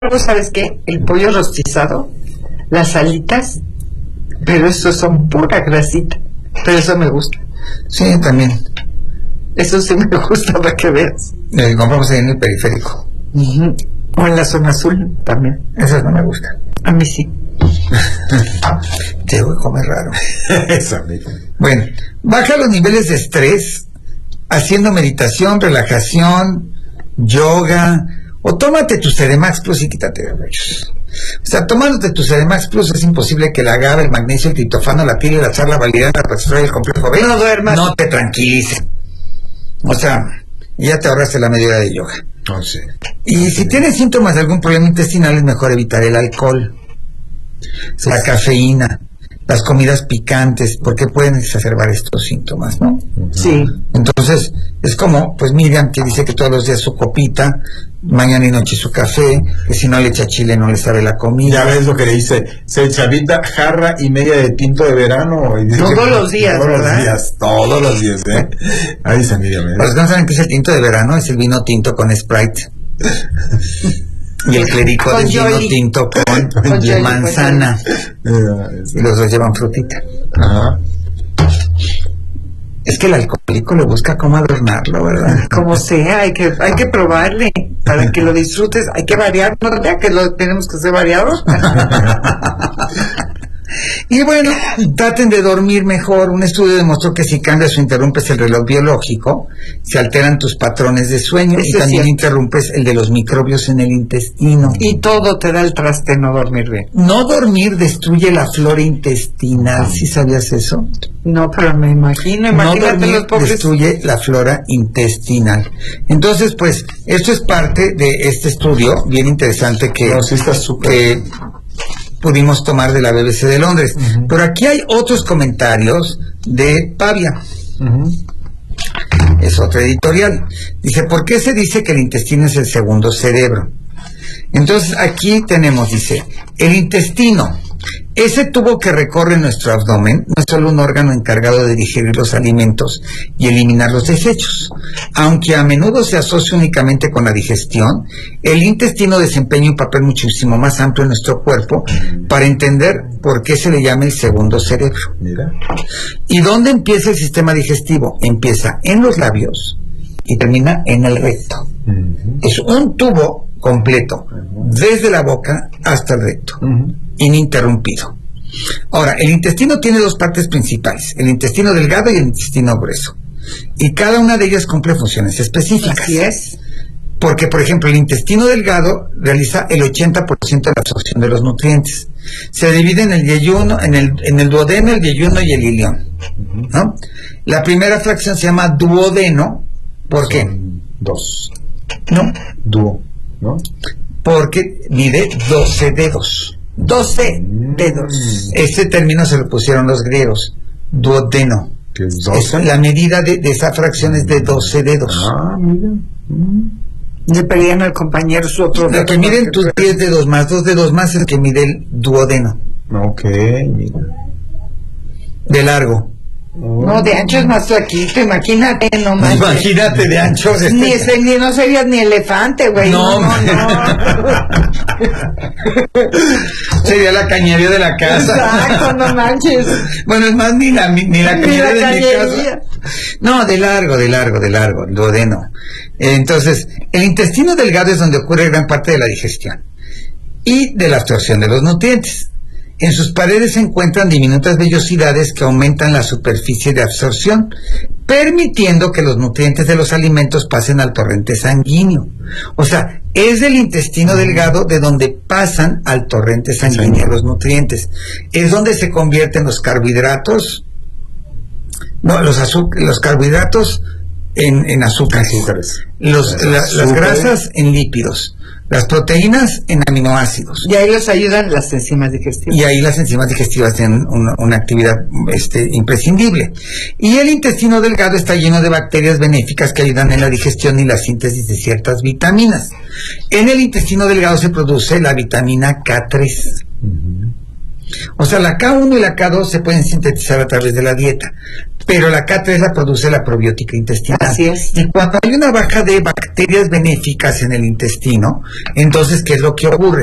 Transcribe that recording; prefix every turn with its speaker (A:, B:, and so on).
A: ¿sabes qué? El pollo rostizado, las alitas, pero eso son pura grasita. Pero eso me gusta.
B: Sí, también.
A: Eso sí me gusta, para que veas.
B: Compramos ahí en el periférico.
A: O en la zona azul también.
B: Esas no me gustan.
A: A mí sí.
B: Te voy a comer raro.
C: Eso, amigo.
B: Bueno, baja los niveles de estrés haciendo meditación, relajación, yoga, o tómate tu Ceremax Plus y quítate de rollos. O sea, tomándote tu Ceremax Plus es imposible que la GABA, el magnesio, el triptofano, la pila, la charla, validad, la resveratrol y el complejo B
A: no duermas,
B: no te tranquilices. O sea, ya te ahorraste la media hora de yoga.
C: Oh, sí.
B: Y si tienes síntomas de algún problema intestinal, es mejor evitar el alcohol, la cafeína, las comidas picantes, porque pueden exacerbar estos síntomas, ¿no?
A: Sí.
B: Entonces, es como, pues Miriam, que dice que todos los días su copita, mañana y noche su café, que si no le echa chile no le sabe la comida.
C: Ya ves lo que le dice, se chavita jarra y media de tinto de verano. Y dice
A: todos los días, ¿verdad?
C: Todos los días, Ahí dice Miriam.
B: Para los que no saben qué es el tinto de verano, es el vino tinto con Sprite. Y el clerico del vino tinto con manzana. Y los dos llevan frutita.
C: Ajá.
B: Es que el alcohólico le busca cómo adornarlo, ¿verdad?
A: Como sea, hay que probarle para que lo disfrutes, hay que variar, ¿no? Ya que lo tenemos que ser variados.
B: Y bueno, traten de dormir mejor. Un estudio demostró que si cambias o interrumpes el reloj biológico, se alteran tus patrones de sueño.
A: Eso
B: y también interrumpes el de los microbios en el intestino.
A: Y todo te da el traste no dormir bien.
B: No dormir destruye la flora intestinal. ¿Sí sabías eso?
A: No, pero me imagino,
B: no dormir destruye la flora intestinal. Entonces, pues, esto es parte de este estudio bien interesante que,
C: no, sí está súper.
B: Pudimos tomar de la BBC de Londres. Pero aquí hay otros comentarios de Pavia. Es otra editorial. Dice, ¿por qué se dice que el intestino es el segundo cerebro? Entonces aquí tenemos, dice, el intestino, ese tubo que recorre nuestro abdomen, no es solo un órgano encargado de digerir los alimentos y eliminar los desechos. Aunque a menudo se asocia únicamente con la digestión, el intestino desempeña un papel muchísimo más amplio en nuestro cuerpo para entender por qué se le llama el segundo cerebro.
C: Mira.
B: ¿Y dónde empieza el sistema digestivo? Empieza en los labios y termina en el recto. Es un tubo completo, desde la boca hasta el recto, ininterrumpido. Ahora, el intestino tiene dos partes principales, el intestino delgado y el intestino grueso, y cada una de ellas cumple funciones específicas.
A: Así es.
B: Porque, por ejemplo, el intestino delgado realiza el 80% de la absorción de los nutrientes. Se divide en el yeyuno, en el duodeno, el yeyuno y el ilión, ¿no? La primera fracción se llama duodeno. ¿Por qué?
C: Dos.
B: No.
C: Dúo, ¿no?
B: Porque mide 12 dedos.
A: 12 dedos.
B: Este término se lo pusieron los griegos. Duodeno.
C: ¿Qué es 12?
B: La medida de esa fracción es de 12 dedos.
C: Ah, mira.
A: Le pedían al compañero su otro dedo.
B: Lo que miden tus 10 dedos más 2 dedos más es el que mide el duodeno.
C: Ok, mira.
B: De largo.
A: No, de ancho es más flaquito, imagínate, no más.
B: Imagínate de ancho.
A: Ni no serías ni elefante, güey.
B: No. Sería la cañería de la casa.
A: Exacto, no manches.
B: Bueno, es más, ni la cañería de mi casa. No, de largo, duodeno. Entonces, el intestino delgado es donde ocurre gran parte de la digestión y de la absorción de los nutrientes. En sus paredes se encuentran diminutas vellosidades que aumentan la superficie de absorción, permitiendo que los nutrientes de los alimentos pasen al torrente sanguíneo. O sea, es del intestino delgado de donde pasan al torrente sanguíneo los nutrientes. Es donde se convierten los carbohidratos, los carbohidratos en azúcares, las grasas en lípidos, las proteínas en aminoácidos.
A: Y ahí les ayudan las enzimas digestivas.
B: Y ahí las enzimas digestivas tienen una actividad imprescindible. Y el intestino delgado está lleno de bacterias benéficas que ayudan en la digestión y la síntesis de ciertas vitaminas. En el intestino delgado se produce la vitamina K3. O sea, la K1 y la K2 se pueden sintetizar a través de la dieta, pero la K3 la produce la probiótica intestinal.
A: Así es.
B: Y cuando hay una baja de bacterias benéficas en el intestino, entonces, ¿qué es lo que ocurre?